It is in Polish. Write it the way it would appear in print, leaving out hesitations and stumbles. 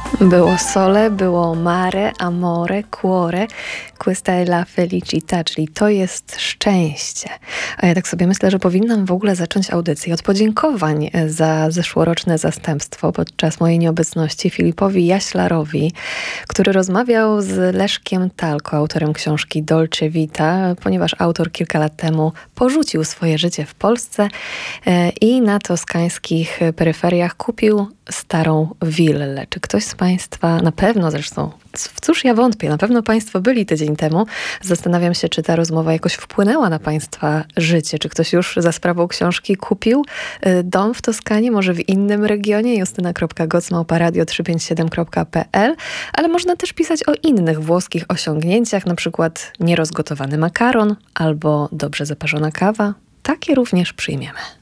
Było sole, było mare, amore, cuore, questa è la felicità, czyli to jest szczęście. A ja tak sobie myślę, że powinnam w ogóle zacząć audycję od podziękowań za zeszłoroczne zastępstwo podczas mojej nieobecności Filipowi Jaślarowi, który rozmawiał z Leszkiem Talko, autorem książki Dolce Vita, ponieważ autor kilka lat temu porzucił swoje życie w Polsce i na toskańskich peryferiach kupił starą willę. Czy ktoś z Państwa, na pewno zresztą, cóż ja wątpię, na pewno Państwo byli tydzień temu. Zastanawiam się, czy ta rozmowa jakoś wpłynęła na Państwa życie. Czy ktoś już za sprawą książki kupił dom w Toskanii, może w innym regionie? justyna.goc@radio357.pl. Ale można też pisać o innych włoskich osiągnięciach, na przykład nierozgotowany makaron albo dobrze zaparzona kawa. Takie również przyjmiemy.